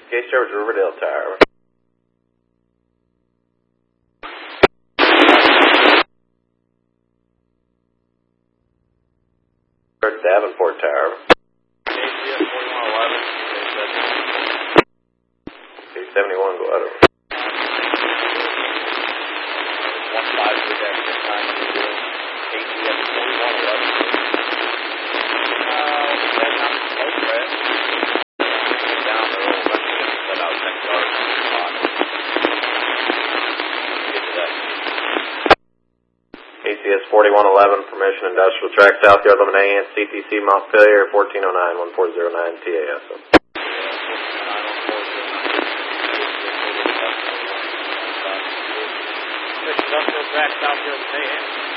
Gage Service Riverdale Tower. Davenport Tower. KCS 4111. K71, go out of. 15 with that 10-9 KCS 4111. KCS 4111, permission industrial track south yard limit AN, CTC Montpelier 1409 1409 TAS. Industrial track south yard limit AN.